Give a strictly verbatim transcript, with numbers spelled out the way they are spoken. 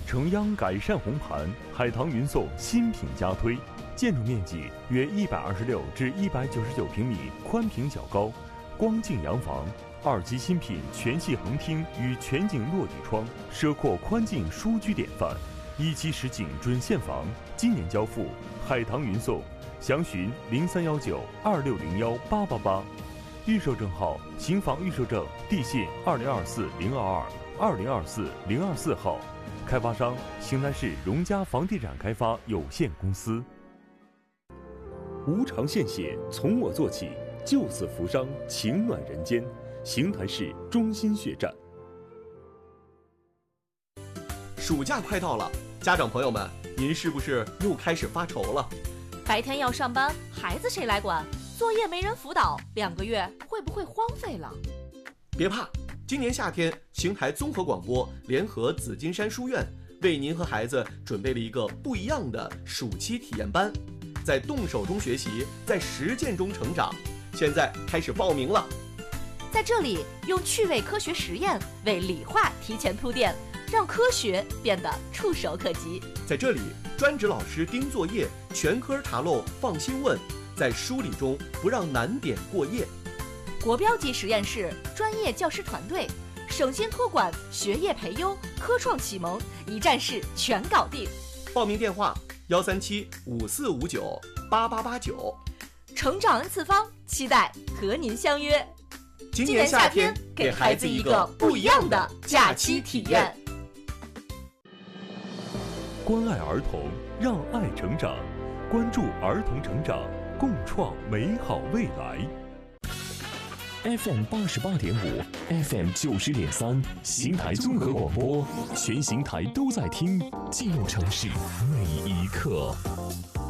承央改善红盘，海棠云颂新品加推，建筑面积约一百二十六至一百九十九平米，宽平较高，光净洋房。二期新品全系横厅与全景落地窗，奢阔宽进舒居典范。一期实景准现房，今年交付，海棠云颂，详询零三幺九二六零幺八八八。预售证号：新房预售证，地信二零二四零二二二零二四零二四号。开发商：邢台市荣嘉房地产开发有限公司。无偿献血，从我做起，救死扶伤，情暖人间。邢台市中心血站。 暑假快到了，家长朋友们，您是不是又开始发愁了？ 白天要上班，孩子谁来管？作业没人辅导，两个月会不会荒废了？ 别怕，今年夏天，邢台综合广播联合紫金山书院为您和孩子准备了一个不一样的暑期体验班，在动手中学习，在实践中成长。现在开始报名了。 在这里，用趣味科学实验为理化提前铺垫，让科学变得触手可及。 在这里，专职老师盯作业，全科查漏放心问，在梳理中不让难点过夜。 国标级实验室，专业教师团队，省心托管，学业培优，科创启蒙，一站式全搞定。 报名电话：幺三七五四五九八八八九。 成长 N 次方，期待和您相约。 今年夏天，给孩子一个不一样的假期体验。 关爱儿童，让爱成长，关注儿童成长，共创美好未来。 F M 八十八点五 ，F M 九十点三，邢台综合广播，全邢台都在听，记录城市每一刻。